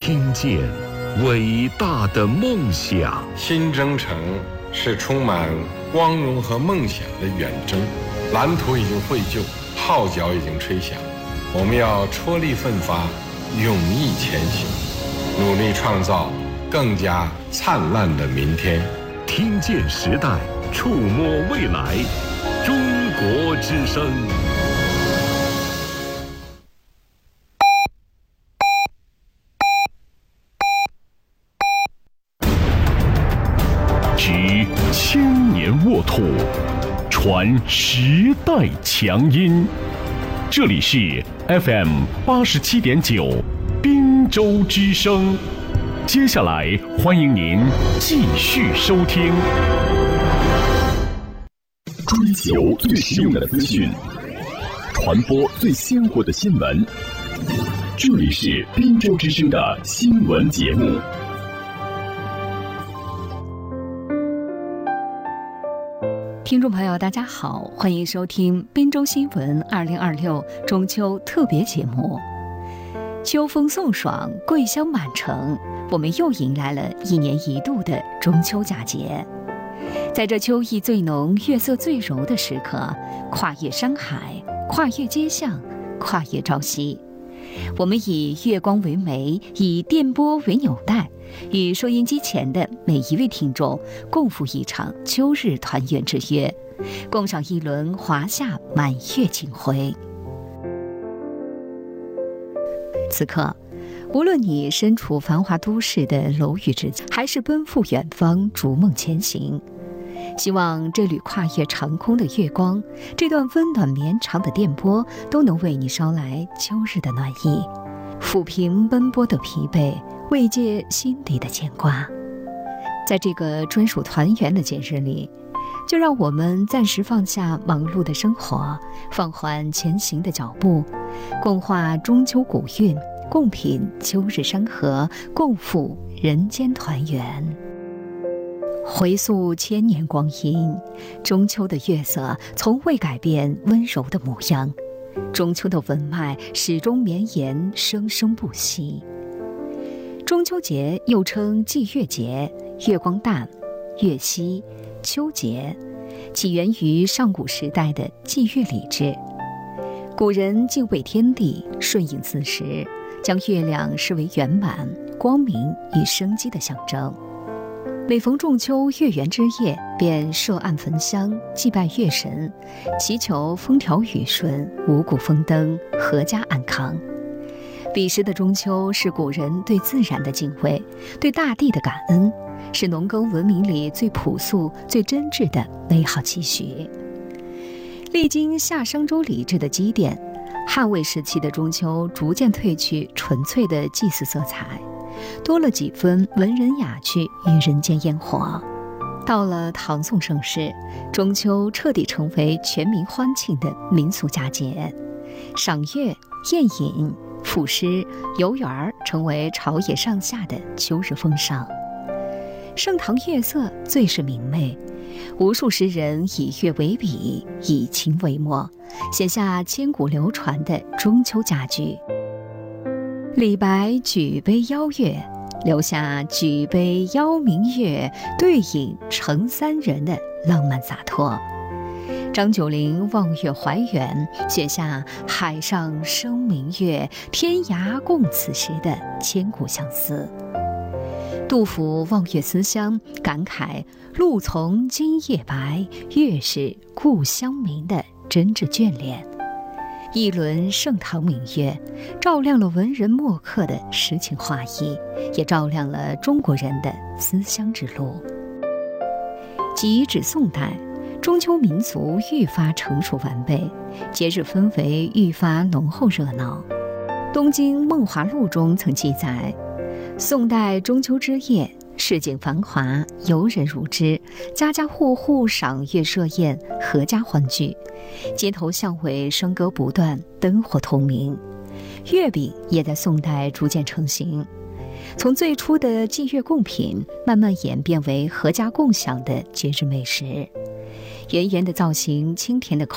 听见伟大的梦想。 新征程是充满光荣和梦想的远征，蓝图已经绘就，号角已经吹响，我们要踔厉奋发，勇毅前行，努力创造更加灿烂的明天。 听见时代，触摸未来，中国之声。执千年沃土，传时代强音。这里是 FM 87.9滨州之声。接下来欢迎您继续收听。追求最实用的资讯，传播最鲜活的新闻。这里是滨州之声的新闻节目。 听众朋友大家好，欢迎收听滨州新闻2026中秋特别节目。秋风送爽，桂香满城，我们又迎来了一年一度的中秋佳节。在这秋意最浓、月色最柔的时刻，跨越山海，跨越街巷，跨越朝夕，我们以月光为媒，以电波为纽带，与收音机前的每一位听众共赴一场秋日团圆之约，共赏一轮华夏满月锦辉。此刻，无论你身处繁华都市的楼宇之间，还是奔赴远方逐梦前行，希望这缕跨越长空的月光，这段温暖绵长的电波，都能为你捎来秋日的暖意，抚平奔波的疲惫，慰藉心底的牵挂。在这个专属团圆的节日里，就让我们暂时放下忙碌的生活，放缓前行的脚步，共话中秋古韵，共品秋日山河，共赴人间团圆。回溯千年光阴，中秋的月色从未改变温柔的模样，中秋的文脉始终绵延，生生不息。中秋节又称祭月节、月光诞、月夕、秋节，起源于上古时代的祭月礼制。古人敬畏天地，顺应四时，将月亮视为圆满、光明与生机的象征。每逢仲秋月圆之夜，便设案焚香，祭拜月神，祈求风调雨顺、五谷丰登、阖家安康。彼时的中秋是古人对自然的敬畏，对大地的感恩，是农耕文明里最朴素、最真挚的美好期许。历经夏商周礼制的积淀，汉魏时期的中秋逐渐褪去纯粹的祭祀色彩，多了几分文人雅趣与人间烟火。到了唐宋盛世，中秋彻底成为全民欢庆的民俗佳节，赏月、宴饮、赋诗、游园成为朝野上下的秋日风尚。盛唐月色最是明媚，无数诗人以月为笔，以情为墨，写下千古流传的中秋佳句。李白举杯邀月，留下举杯邀明月，对影成三人的浪漫洒脱。张九龄望月怀远，写下海上生明月，天涯共此时的千古相思。杜甫望月思乡，感慨露从今夜白，月是故乡明的真挚眷恋。一轮盛唐明月，照亮了文人墨客的诗情画意，也照亮了中国人的思乡之路。即至宋代，中秋民俗愈发成熟完备，节日氛围愈发浓厚热闹。《东京梦华录》中曾记载，宋代中秋之夜，市井繁华，游人如织，家家户户赏月设宴，阖家欢聚，街头巷尾笙歌不断，灯火通明。月饼也在宋代逐渐成型，从最初的祭月贡品，慢慢演变为阖家共享的节日美食。圆圆的造型，清甜的口